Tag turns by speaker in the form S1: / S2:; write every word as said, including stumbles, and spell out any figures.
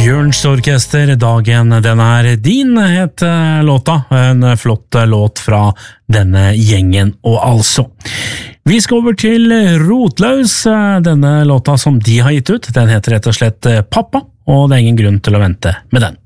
S1: Bjørns Orkester, dagen den er din, het låta. En flott låt fra denne gjengen, og altså. Vi skal over til Rotlaus, denne låta som de har gitt ut. Den heter rett og slett Pappa, og det er ingen grunn til å vente med den.